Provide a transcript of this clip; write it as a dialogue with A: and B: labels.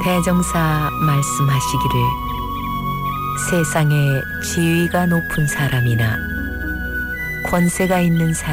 A: 대종사 말씀하시기를 세상에 지위가 높은 사람이나 권세가 있는 사람